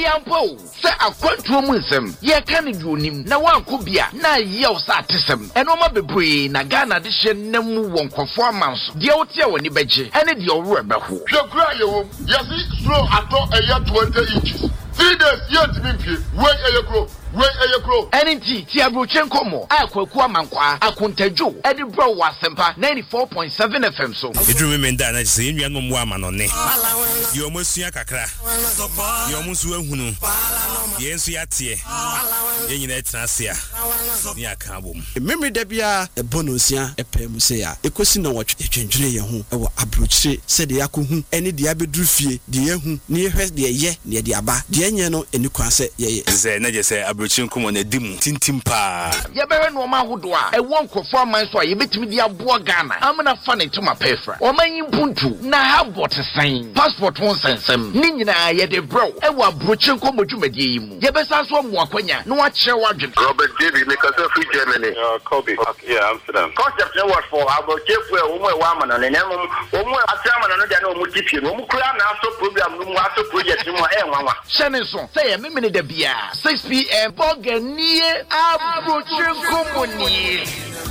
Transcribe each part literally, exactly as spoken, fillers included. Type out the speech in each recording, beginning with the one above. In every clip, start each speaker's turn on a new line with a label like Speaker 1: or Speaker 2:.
Speaker 1: yampo se akwantuo mu nsem ye ka ne duonim na wanko bia na ye o sa atesem eno ma bebre na Ghana de hye namu wonkofo amanso de o tie woni beje ene de o wura beho
Speaker 2: hwekura ye wo yesi slow ato eya twenty inches three days yet me pie we eye kro we eye kro
Speaker 1: enti ti abrochen komo akwaku amankwa akontadwo ede bro wasempa ninety-four point seven F M so
Speaker 3: edru me nda na se enua no mo amanone ye omasua kakra ye omusu ahunu ye nsu yatie ye nyina etrasia ni aka bom
Speaker 4: memre da bia e bonosia e pemu se ya ekosi na wotwe twentwene ye ho e wo abrochire se de yakohu ene de abedru fie de yehu ne yehwe de ye ne de aba de enye no eni kwa se ye
Speaker 3: ze na je se abrochire nkomo na dimu tintim pa
Speaker 1: ye bewe no ma hodo a e wonkofo amanso a ye betimi de abo Ghana amna fa ne tuma pefra o manyi mpuntu na habot sign passport won sensem ni nyina ye de bro e wo abrochire nkomo dwumadie yi mu ye besa so mo akwanya no a kire wadwen
Speaker 2: Robert David because of free Germany
Speaker 5: uh Kobe okay, yeah Amsterdam
Speaker 2: concept no what for abrochire fu e wo mo e wa amana ne nemu wo mo atrama no de na o mo tipie no mo kura na aso program no mo aso project mo e nwanwa
Speaker 1: shene so say ye memene da bia six p m Boganier abrochire nkomo ni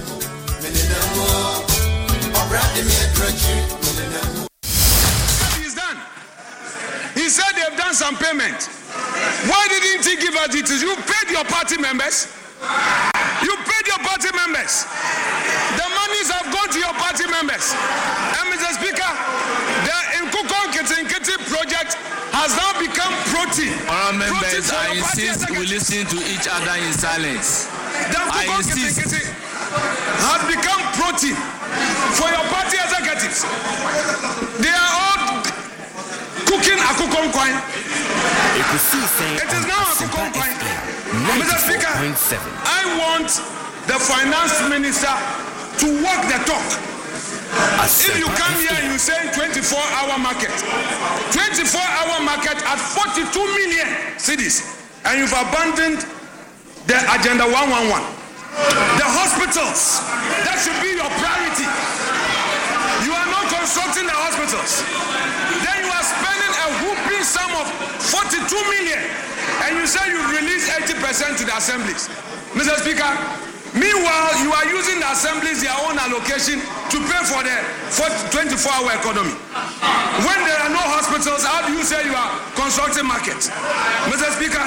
Speaker 6: He's done. He said they've done some payment. Why didn't he give us details? You paid your party members. You paid your party members. The monies have gone to your party members. And Mister Speaker, the Nkukon Kitinkiti project has now become protein.
Speaker 7: Our members, I insist we listen to each other in silence.
Speaker 6: The Nkukon Kitinkiti has become protein for your party executives. They are all cooking a Akukon coin. It is now a Akukon coin. Mister Speaker, I want the finance minister to walk the talk. If you come here and you say twenty-four hour market, twenty-four hour market at forty-two million cities, and you've abandoned the agenda one one one. The hospitals, that should be your priority. You are not constructing the hospitals. Then you are spending a whooping sum of forty-two million, and you say you release eighty percent to the assemblies. Mister Speaker, meanwhile, you are using the assemblies, their own allocation, to pay for the twenty-four hour economy. When there are no hospitals, how do you say you are constructing markets? Mister Speaker,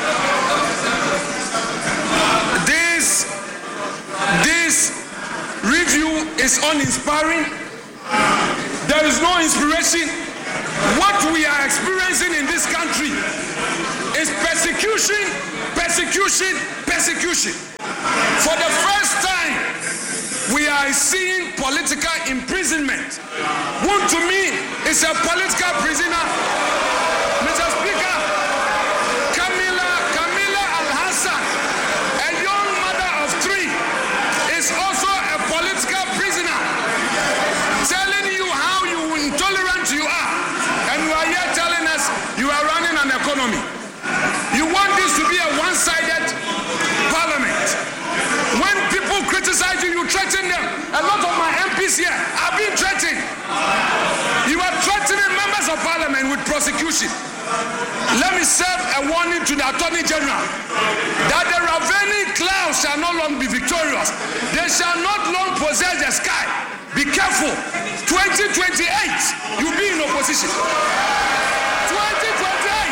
Speaker 6: this, this review is uninspiring. There is no inspiration. What we are experiencing in this country is persecution, persecution, persecution. For the first time, we are seeing political imprisonment. One to me is a political prisoner. Mister Speaker, Camilla, Camilla Al-Hassan, a young mother of three, is also a political prisoner, telling you how you intolerant you are, and you are here telling us you are running an economy. You want this to be a one-sided parliament. When people criticize you, you threaten them. A lot of my M Ps here have been threatened. You are threatening members of parliament with prosecution. Let me serve a warning to the Attorney General that the ravening clouds shall no longer be victorious. They shall not long possess the sky. Be careful. twenty twenty-eight, you'll be in opposition. twenty twenty-eight.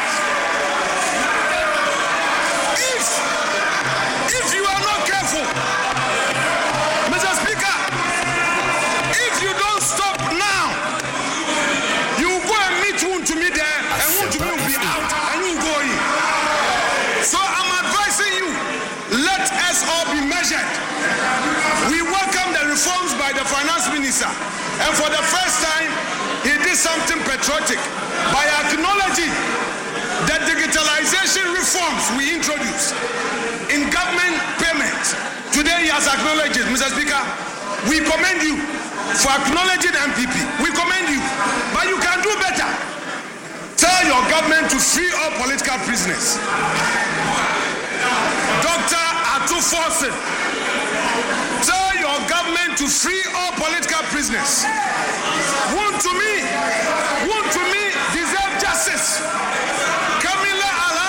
Speaker 6: If, if you are not careful, Mister Speaker, if you don't stop now, you will go and meet one to me there, and one to me will be out, and you will go in. So I'm advising you, let us all be measured. We welcome the reforms by the finance minister, and for the first time, he did something patriotic by acknowledging the digitalization reforms we introduced in government payments. Today he has acknowledged it. Mister Speaker, we commend you for acknowledging M P P. We commend you, but you can do better. Tell your government to free all political prisoners. Doctor Atu Forsen, tell your government to free all political prisoners. One to me, one to me deserve justice. Camilla Al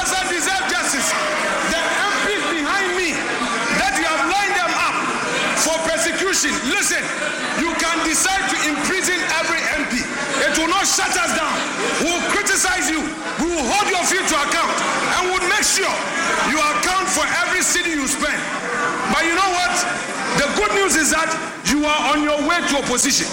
Speaker 6: of you to account and would make sure you account for every city you spend. But you know what? The good news is that you are on your way to opposition.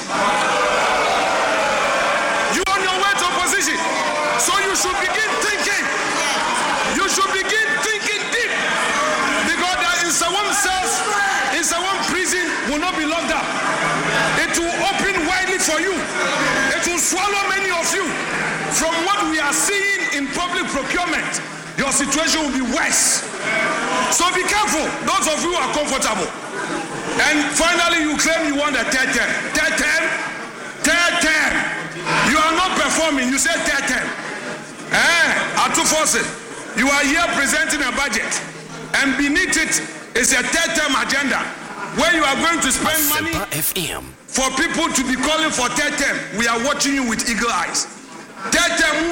Speaker 6: You are on your way to opposition. So you should begin thinking. You should begin thinking deep. Because there is a one cells, is a one prison will not be locked up. It will open widely for you. It will swallow many of you. From what we are seeing in public procurement, your situation will be worse. So be careful, those of you who are comfortable. And finally, you claim you want a third term. Third term? Third term. You are not performing. You say third term. Eh? Atufose, you are here presenting a budget. And beneath it is a third term agenda where you are going to spend money
Speaker 8: F M.
Speaker 6: for people to be calling for third term. We are watching you with eagle eyes. Third term,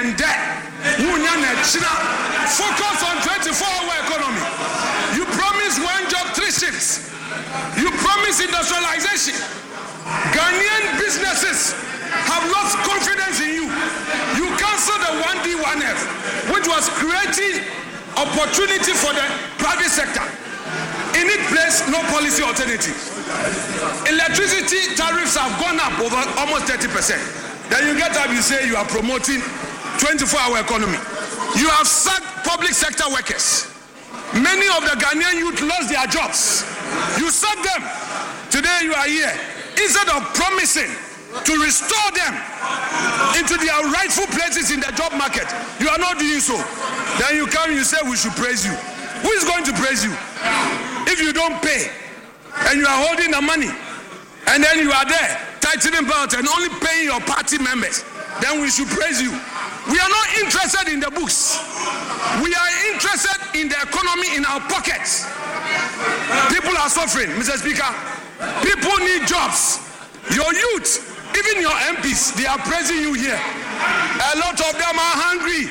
Speaker 6: focus on twenty-four hour economy. You promise one job, three shifts. You promise industrialization. Ghanaian businesses have lost confidence in you. You cancel the one D one F, which was creating opportunity for the private sector. In its place, no policy alternative. Electricity tariffs have gone up over almost thirty percent. Then you get up, you say you are promoting twenty-four hour economy. You have sacked public sector workers. Many of the Ghanaian youth lost their jobs. You sacked them. Today you are here. Instead of promising to restore them into their rightful places in the job market, you are not doing so. Then you come, you say we should praise you. Who is going to praise you? If you don't pay and you are holding the money and then you are there tightening belt and only paying your party members, then we should praise you. We are not interested in the books. We are interested in the economy in our pockets. People are suffering, Mister Speaker. People need jobs. Your youth, even your M Ps, they are praising you here. A lot of them are hungry.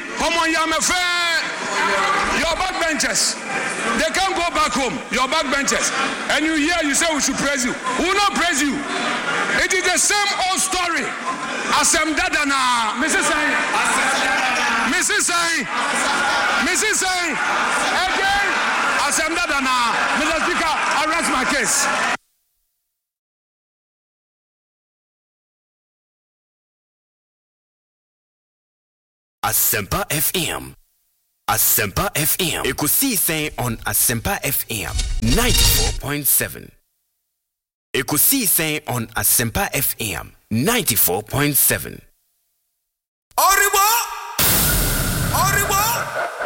Speaker 6: Your backbenchers, they can't go back home. Your backbenchers, and you hear you say we should praise you. We will not praise you. It is the same old story. Asem Dadana, Missus Sai, Missus Sai, Missus Sai, again. Asem Dadana, Mister Speaker, I rest my case.
Speaker 8: Asempa F M. Asempa F M. Ekusi say on Asempa F M ninety-four point seven. Ekusi say on Asempa F M ninety-four point seven.